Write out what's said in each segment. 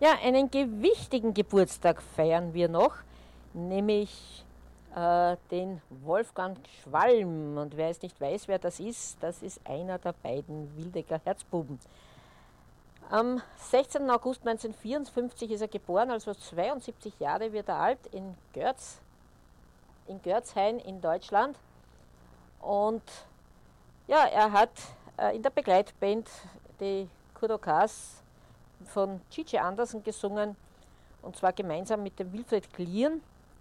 Ja, einen gewichtigen Geburtstag feiern wir noch, nämlich den Wolfgang Schwalm. Und wer es nicht weiß, wer das ist einer der beiden Wildecker Herzbuben. Am 16. August 1954 ist er geboren, also 72 Jahre wird er alt, in Görzhain in Deutschland. Und ja, er hat in der Begleitband die Kudokars von Gigi Andersen gesungen, und zwar gemeinsam mit dem Wilfried Gliem.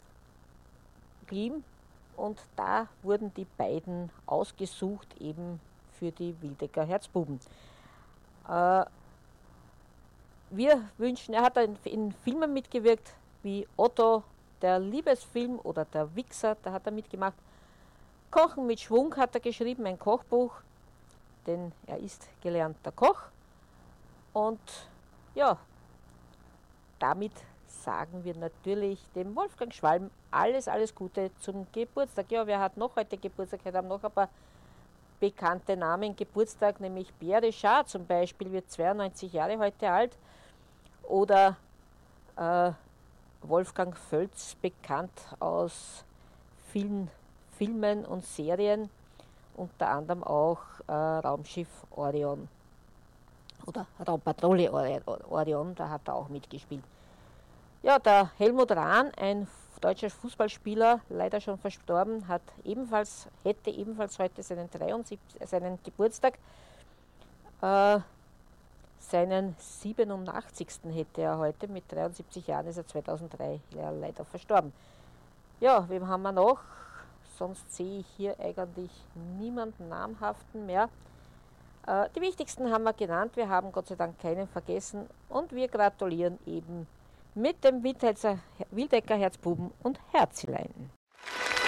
Und da wurden die beiden ausgesucht eben für die Wildecker Herzbuben. Wir wünschen, er hat in Filmen mitgewirkt wie Otto, der Liebesfilm oder der Wichser, da hat er mitgemacht. Kochen mit Schwung hat er geschrieben, ein Kochbuch, denn er ist gelernter Koch. Und ja, damit sagen wir natürlich dem Wolfgang Schwalm alles Gute zum Geburtstag. Ja, wer hat noch heute Geburtstag? Heute haben noch ein paar bekannte Namen Geburtstag, nämlich Pierre Richard zum Beispiel, wird 92 Jahre heute alt. Oder Wolfgang Völz, bekannt aus vielen Filmen und Serien, unter anderem auch Raumschiff Orion oder Raumpatrouille Orion, da hat er auch mitgespielt. Ja, der Helmut Rahn, ein deutscher Fußballspieler, leider schon verstorben, hätte ebenfalls heute seinen Geburtstag. Seinen 87. hätte er heute, mit 73 Jahren ist er 2003 leider verstorben. Ja, wem haben wir noch? Sonst sehe ich hier eigentlich niemanden Namhaften mehr. Die wichtigsten haben wir genannt, wir haben Gott sei Dank keinen vergessen und wir gratulieren eben mit dem Wildecker Herzbuben und Herzilein.